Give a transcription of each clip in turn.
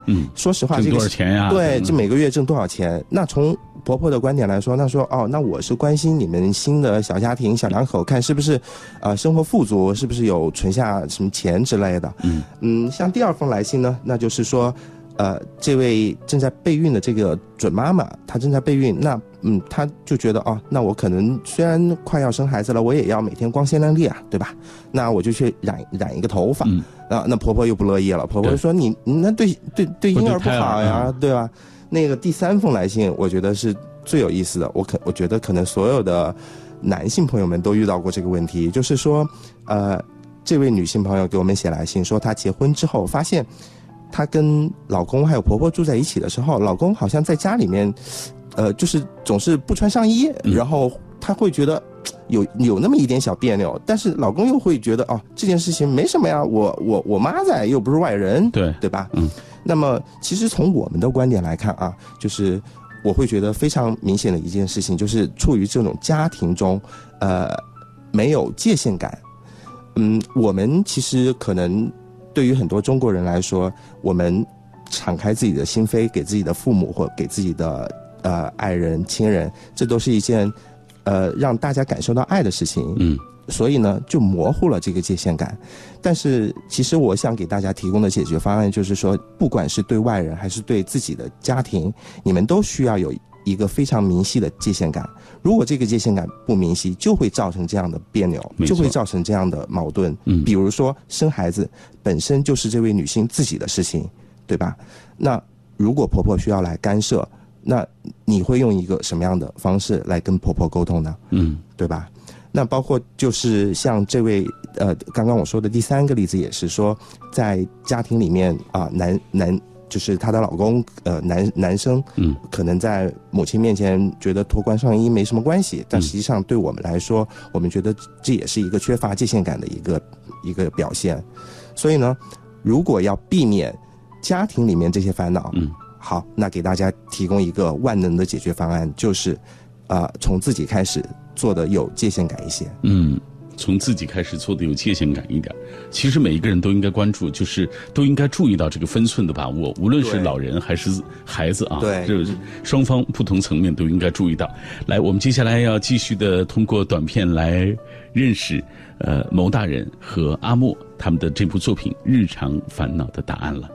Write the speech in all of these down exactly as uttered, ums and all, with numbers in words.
嗯， 说实话， 挣多少钱呀？ 对，这每个月挣多少钱？那从婆婆的观点来说，那说哦，那我是关心你们新的小家庭、小两口，看是不是，呃，生活富足，是不是有存下什么钱之类的。 嗯嗯，像第二封来信呢，那就是说，呃，这位正在备孕的这个准妈妈，她正在备孕，那嗯，她就觉得哦，那我可能虽然快要生孩子了，我也要每天光鲜亮丽啊，对吧？那我就去染染一个头发。嗯啊，那婆婆又不乐意了，婆婆说你你那对对对婴儿不好呀，嗯、对吧？那个第三封来信，我觉得是最有意思的。我可我觉得可能所有的男性朋友们都遇到过这个问题，就是说，呃，这位女性朋友给我们写来信说，她结婚之后发现，她跟老公还有婆婆住在一起的时候，老公好像在家里面，呃，就是总是不穿上衣，嗯、然后她会觉得。有有那么一点小别扭，但是老公又会觉得哦，这件事情没什么呀，我我我妈在，又不是外人， 对对吧？ 嗯。 那么其实从我们的观点来看啊，就是我会觉得非常明显的一件事情，就是处于这种家庭中，呃，没有界限感。嗯，我们其实可能对于很多中国人来说，我们敞开自己的心扉，给自己的父母或给自己的呃爱人、亲人，这都是一件。呃，让大家感受到爱的事情， 嗯， 所以呢，就模糊了这个界限感。但是，其实我想给大家提供的解决方案就是说，不管是对外人还是对自己的家庭，你们都需要有一个非常明晰的界限感。如果这个界限感不明晰，就会造成这样的别扭，就会造成这样的矛盾。嗯，比如说生孩子本身就是这位女性自己的事情，对吧？那如果婆婆需要来干涉。那你会用一个什么样的方式来跟婆婆沟通呢？嗯，对吧？那包括就是像这位呃，刚刚我说的第三个例子也是说，在家庭里面啊、呃，男男就是她的老公呃男男生，嗯，可能在母亲面前觉得脱光上衣没什么关系，但实际上对我们来说，我们觉得这也是一个缺乏界限感的一个一个表现。所以呢，如果要避免家庭里面这些烦恼，嗯。好，那给大家提供一个万能的解决方案，就是，呃，从自己开始做的有界限感一些。 嗯，从自己开始做的有界限感一点。其实每一个人都应该关注，就是都应该注意到这个分寸的把握，无论是老人还是孩子啊， 对， 这双方不同层面都应该注意到。来，我们接下来要继续的通过短片来认识，呃，牟大人和阿莫他们的这部作品《日常烦恼的答案》了。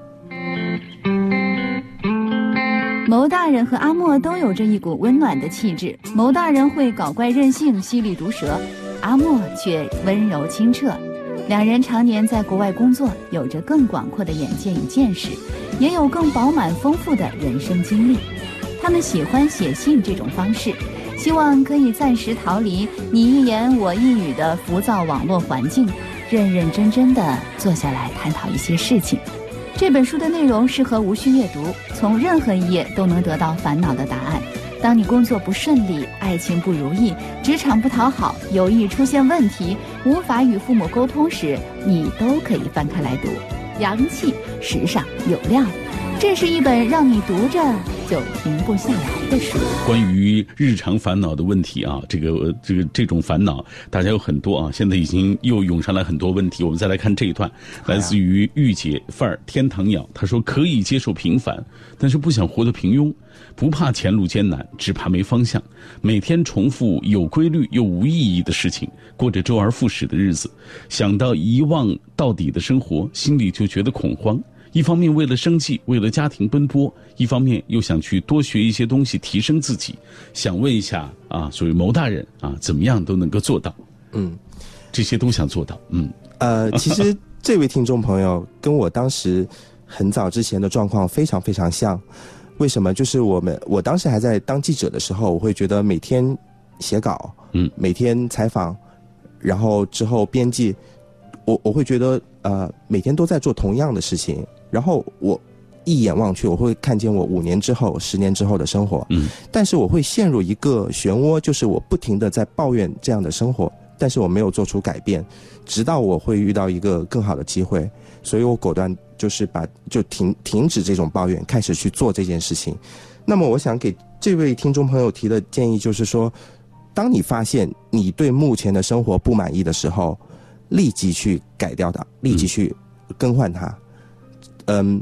牟大人和阿莫都有着一股温暖的气质，牟大人会搞怪任性、犀利毒舌，阿莫却温柔清澈。两人常年在国外工作，有着更广阔的眼界与见识，也有更饱满丰富的人生经历。他们喜欢写信这种方式，希望可以暂时逃离你一言我一语的浮躁网络环境，认认真真地坐下来探讨一些事情。这本书的内容适合无需阅读，从任何一页都能得到烦恼的答案。当你工作不顺利、爱情不如意、职场不讨好、友谊出现问题、无法与父母沟通时，你都可以翻开来读。洋气、时尚、有料，这是一本让你读着就停不下来的书。 关于日常烦恼的问题啊，这个这个这种烦恼大家有很多啊，现在已经又涌上来很多问题。我们再来看这一段，来自于御姐范儿天堂鸟，他说可以接受平凡，但是不想活得平庸，不怕前路艰难，只怕没方向，每天重复有规律又无意义的事情，过着周而复始的日子，想到遗忘到底的生活，心里就觉得恐慌。一方面为了生计，为了家庭奔波，一方面又想去多学一些东西，提升自己。想问一下啊，所谓牟大人啊，怎么样都能够做到？嗯，这些都想做到。嗯， 呃，其实这位听众朋友跟我当时很早之前的状况非常非常像。为什么？就是我们我当时还在当记者的时候，我会觉得每天写稿，嗯，每天采访，然后之后编辑，我我会觉得呃每天都在做同样的事情。然后我一眼望去，我会看见我五年之后、十年之后的生活。嗯，但是我会陷入一个漩涡，就是我不停地在抱怨这样的生活，但是我没有做出改变，直到我会遇到一个更好的机会，所以我果断就是把就停停止这种抱怨，开始去做这件事情。那么我想给这位听众朋友提的建议就是说，当你发现你对目前的生活不满意的时候，立即去改掉它，立即去更换它。嗯，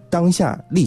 当下立